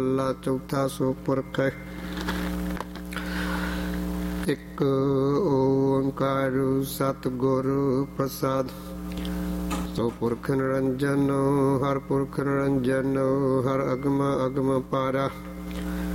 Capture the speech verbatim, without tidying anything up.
ਮਹਲਾ ਚੌਥਾ। ਸੋ ਪੁਰਖ ਇੱਕ ਓੰਕਾਰ ਸਤਿਗੁਰ ਪ੍ਰਸਾਦ। ਸੋ ਪੁਰਖ ਨਿਰੰਜਨ ਹਰ ਪੁਰਖ ਨਿਰੰਜਨ ਹਰ ਅਗਮ ਅਗਮ ਪਾਰਾ।